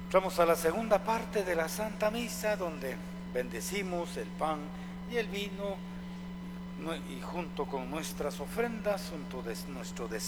Entramos a la segunda parte de la Santa Misa, donde bendecimos el pan y el vino y junto con nuestras ofrendas, junto de nuestro deseo